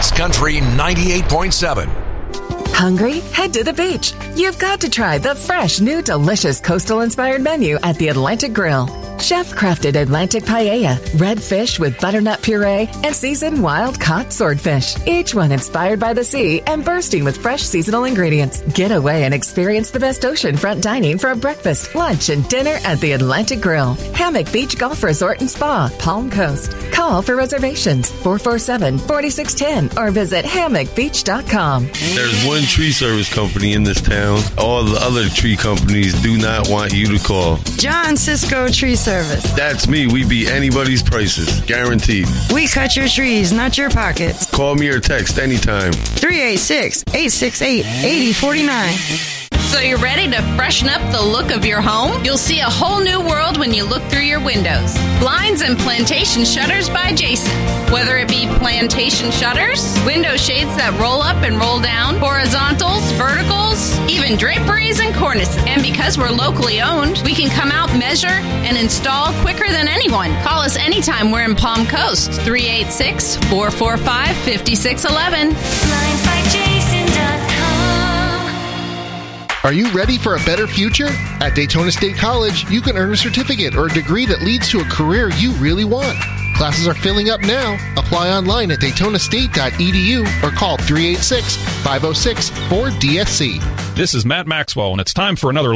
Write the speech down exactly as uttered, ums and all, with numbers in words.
Kiss Country ninety-eight point seven. Hungry? Head to the beach. You've got to try the fresh, new, delicious coastal-inspired menu at the Atlantic Grill. Chef-crafted Atlantic paella, red fish with butternut puree, and seasoned wild-caught swordfish. Each one inspired by the sea and bursting with fresh seasonal ingredients. Get away and experience the best oceanfront dining for a breakfast, lunch, and dinner at the Atlantic Grill. Hammock Beach Golf Resort and Spa, Palm Coast. Call for reservations, four four seven, four six one zero, or visit hammock beach dot com. There's one tree service company in this town. All the other tree companies do not want you to call. John Cisco Tree Service. That's me. We beat anybody's prices. Guaranteed. We cut your trees, not your pockets. Call me or text anytime. three eight six, eight six eight, eight zero four nine. So you're ready to freshen up the look of your home? You'll see a whole new world when you look through your windows. Blinds and Plantation Shutters by Jason. Whether it be plantation shutters, window shades that roll up and roll down, horizontals, verticals, even draperies and cornices. And because we're locally owned, we can come out, measure, and install quicker than anyone. Call us anytime we're in Palm Coast. three eight six, four four five, five six one one. blinds by jason dot com. Are you ready for a better future? At Daytona State College, you can earn a certificate or a degree that leads to a career you really want. Classes are filling up now. Apply online at daytona state dot e d u or call three eight six, five oh six, four D S C. This is Matt Maxwell, and it's time for another